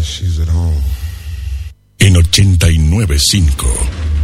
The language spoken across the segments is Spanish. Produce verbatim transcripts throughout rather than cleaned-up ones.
she's at home. En ochenta y nueve punto cinco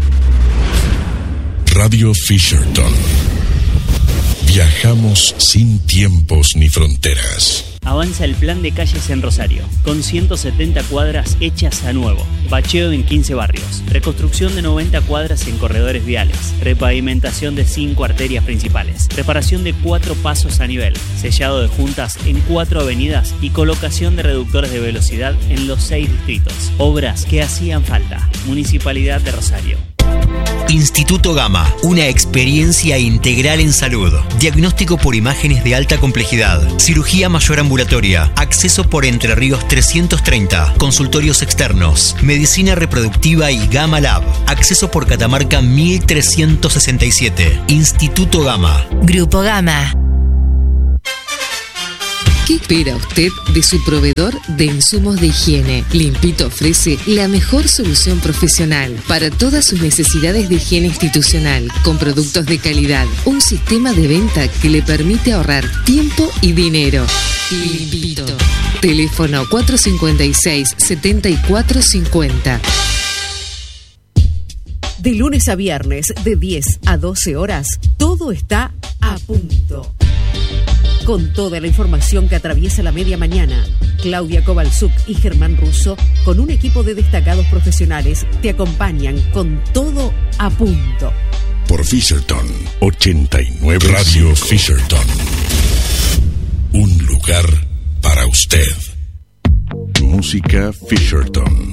Radio Fisherton. Viajamos sin tiempos ni fronteras. Avanza el plan de calles en Rosario, con ciento setenta cuadras hechas a nuevo, bacheo en quince barrios, reconstrucción de noventa cuadras en corredores viales, repavimentación de cinco arterias principales, reparación de cuatro pasos a nivel, sellado de juntas en cuatro avenidas y colocación de reductores de velocidad en los seis distritos. Obras que hacían falta. Municipalidad de Rosario. Instituto Gama, una experiencia integral en salud. Diagnóstico por imágenes de alta complejidad, cirugía mayor ambulatoria, acceso por Entre Ríos trescientos treinta, consultorios externos, medicina reproductiva y Gama Lab, acceso por Catamarca mil trescientos sesenta y siete. Instituto Gama. Grupo Gama. ¿Qué espera usted de su proveedor de insumos de higiene? Limpito ofrece la mejor solución profesional para todas sus necesidades de higiene institucional, con productos de calidad, un sistema de venta que le permite ahorrar tiempo y dinero. Limpito. Teléfono cuatro cinco seis, siete cuatro cinco cero. De lunes a viernes, de diez a doce horas, todo está a punto. Con toda la información que atraviesa la media mañana, Claudia Kovalchuk y Germán Russo, con un equipo de destacados profesionales, te acompañan con todo a punto. Por Fisherton ochenta y nueve Radio Fisherton. Un lugar para usted. Música Fisherton.